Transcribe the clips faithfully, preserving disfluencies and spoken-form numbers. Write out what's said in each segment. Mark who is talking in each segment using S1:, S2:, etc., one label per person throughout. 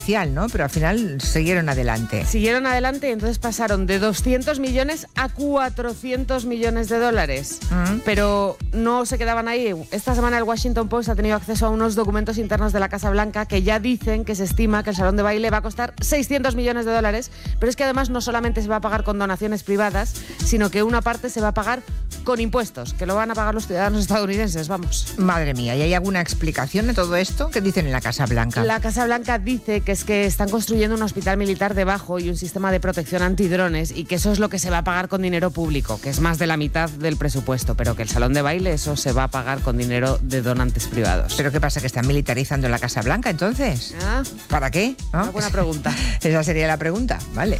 S1: ¿no? Pero al final siguieron adelante.
S2: Siguieron adelante y entonces pasaron de doscientos millones a cuatrocientos millones de dólares. Uh-huh. Pero no se quedaban ahí. Esta semana el Washington Post ha tenido acceso a unos documentos internos de la Casa Blanca que ya dicen que se estima que el salón de baile va a costar seiscientos millones de dólares, pero es que además no solamente se va a pagar con donaciones privadas, sino que una parte se va a pagar con impuestos, que lo van a pagar los ciudadanos estadounidenses, vamos.
S1: Madre mía, ¿y hay alguna explicación de todo esto? ¿Qué dicen en la Casa Blanca?
S2: La Casa Blanca dice que es que están construyendo un hospital militar debajo y un sistema de protección antidrones y que eso es lo que se va a pagar con dinero público, que es más de la mitad del presupuesto, pero que el salón de baile eso se va a pagar con dinero de donantes privados.
S1: ¿Pero qué pasa, que están militarizando la Casa Blanca entonces?
S2: ¿Ah?
S1: ¿Para qué? ¿No?
S2: Una buena pregunta.
S1: Esa sería la pregunta, vale.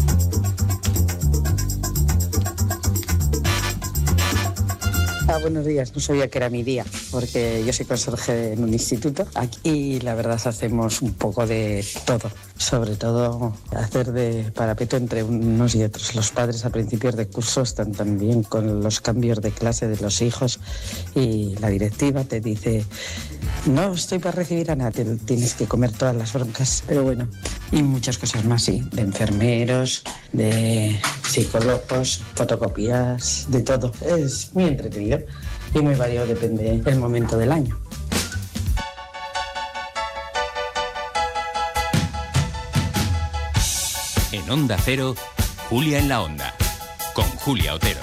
S3: Ah, buenos días, no sabía que era mi día, porque yo soy conserje en un instituto aquí y la verdad hacemos un poco de todo, sobre todo hacer de parapeto entre unos y otros. Los padres a principios de curso están también con los cambios de clase de los hijos y la directiva te dice, no estoy para recibir a nadie, tienes que comer todas las broncas, pero bueno, y muchas cosas más, sí, de enfermeros, de psicólogos, fotocopias, de todo. Es muy entretenido y muy variado, depende del momento del año.
S4: En Onda Cero, Julia en la Onda, con Julia Otero.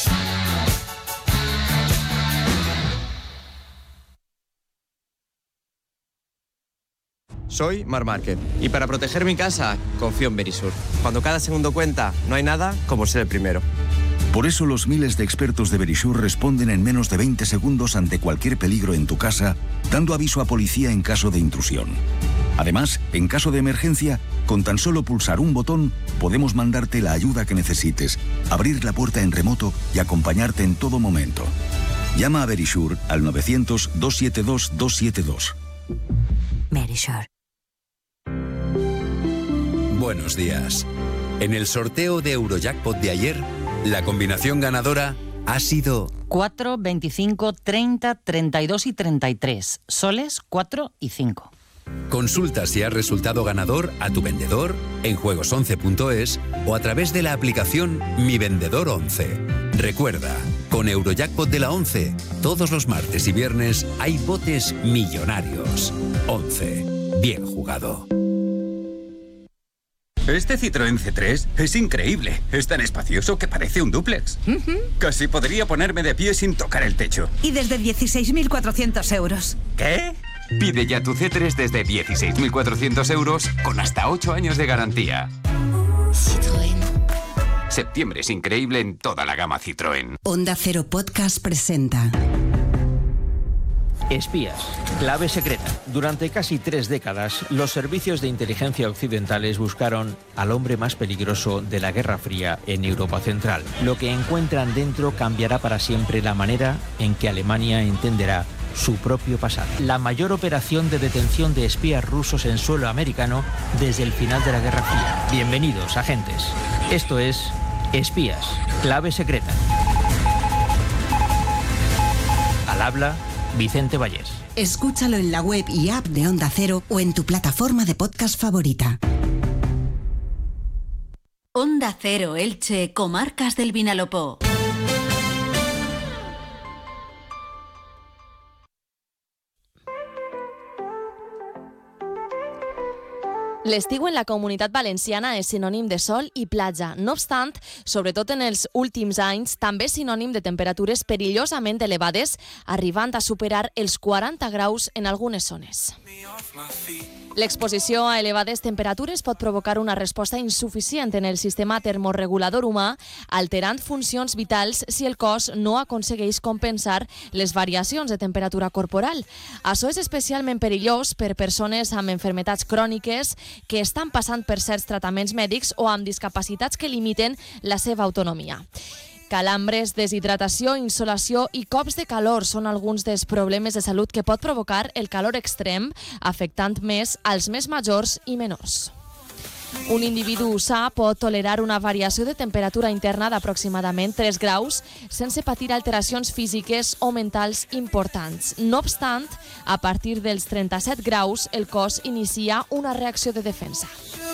S5: Soy Mar Márquez y para proteger mi casa confío en Verisur. Cuando cada segundo cuenta, no hay nada como ser el primero.
S6: Por eso los miles de expertos de Verisur responden en menos de veinte segundos ante cualquier peligro en tu casa, dando aviso a policía en caso de intrusión. Además, en caso de emergencia, con tan solo pulsar un botón, podemos mandarte la ayuda que necesites, abrir la puerta en remoto y acompañarte en todo momento. Llama a Verisur al novecientos, doscientos setenta y dos, doscientos setenta y dos.
S7: Verisur.
S8: Buenos días. En el sorteo de Eurojackpot de ayer, la combinación ganadora ha sido
S7: cuatro, veinticinco, treinta, treinta y dos y treinta y tres. Soles cuatro y cinco.
S8: Consulta si has resultado ganador a tu vendedor en juegos once punto es o a través de la aplicación Mi Vendedor once. Recuerda, con Eurojackpot de la once, todos los martes y viernes hay botes millonarios. once. Bien jugado.
S4: Este Citroën C tres es increíble. Es tan espacioso que parece un dúplex. Uh-huh. Casi podría ponerme de pie sin tocar el techo.
S9: Y desde dieciséis mil cuatrocientos euros.
S4: ¿Qué? Pide ya tu C tres desde dieciséis mil cuatrocientos euros con hasta ocho años de garantía.
S10: Citroën.
S4: Septiembre es increíble en toda la gama Citroën.
S11: Onda Cero Podcast presenta
S12: Espías, clave secreta. Durante casi tres décadas, los servicios de inteligencia occidentales buscaron al hombre más peligroso de la Guerra Fría en Europa Central. Lo que encuentran dentro cambiará para siempre la manera en que Alemania entenderá su propio pasado. La mayor operación de detención de espías rusos en suelo americano desde el final de la Guerra Fría. Bienvenidos, agentes. Esto es Espías, clave secreta. Al habla Vicente Vallés.
S11: Escúchalo en la web y app de Onda Cero o en tu plataforma de podcast favorita.
S10: Onda Cero Elche, Comarcas del Vinalopó.
S13: L'estiu en la Comunitat Valenciana és sinònim de sol i platja. No obstant, sobretot en els últims anys, també és sinònim de temperatures perillosament elevades, arribant a superar els quaranta graus en algunes zones. L'exposició a elevades temperatures pot provocar una resposta insuficient en el sistema termorregulador humà, alterant funcions vitals si el cos no aconsegueix compensar les variacions de temperatura corporal. Això és especialment perillós per persones amb enfermetats cròniques que estan passant per certs tractaments mèdics o amb discapacitats que limiten la seva autonomia. Calambres, deshidratació, insolació i cops de calor són alguns dels problemes de salut que pot provocar el calor extrem, afectant més als més majors i menors. Un individu sa pot tolerar una variació de temperatura interna d'aproximadament tres graus sense patir alteracions físiques o mentals importants. No obstant, a partir dels trenta-set graus, el cos inicia una reacció de defensa.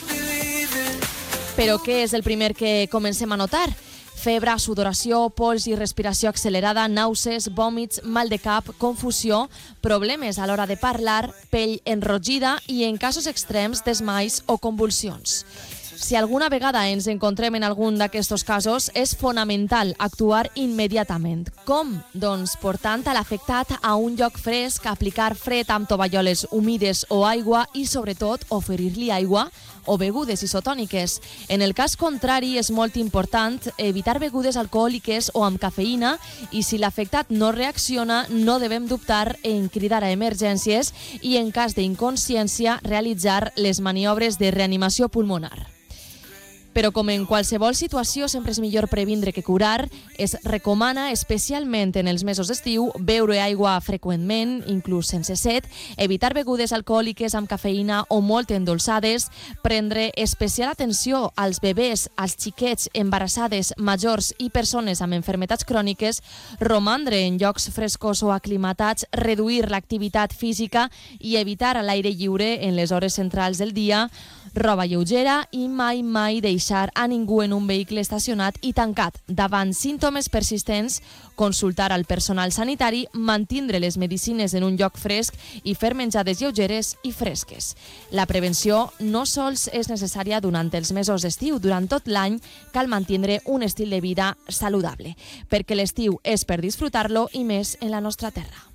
S13: Però què és el primer que comencem a notar? Febre, sudoració, pols i respiració accelerada, nàusees, vòmits, mal de cap, confusió, problemes a l'hora de parlar, pell enrogida i, en casos extrems, desmais o convulsions. Si alguna vegada ens encontrem en algun d'aquests casos, és fonamental actuar immediatament. Com? Doncs portant a l'afectat a un lloc fresc, aplicar fred amb tovalloles humides o aigua i, sobretot, oferir-li aigua o begudes isotòniques. En el cas contrari, és molt important evitar begudes alcohòliques o amb cafeïna i si l'afectat no reacciona, no devem dubtar en cridar a emergències i, en cas d'inconsciència, realitzar les maniobres de reanimació pulmonar. Però com en qualsevol situació sempre és millor previndre que curar, es recomana, especialment en els mesos d'estiu, beure aigua freqüentment, inclús sense set, evitar begudes alcohòliques amb cafeïna o molt endolçades, prendre especial atenció als bebès, als xiquets, embarassades, majors i persones amb malalties cròniques, romandre en llocs frescos o aclimatats, reduir l'activitat física i evitar l'aire lliure en les hores centrals del dia, roba lleugera i mai, mai deixar a ningú en un vehicle estacionat i tancat. Davant símptomes persistents, consultar al personal sanitari, mantindre les medicines en un lloc fresc i fer menjades lleugeres i fresques. La prevenció no sols és necessària durant els mesos d'estiu, durant tot l'any cal mantindre un estil de vida saludable, perquè l'estiu és per disfrutar-lo i més en la nostra terra.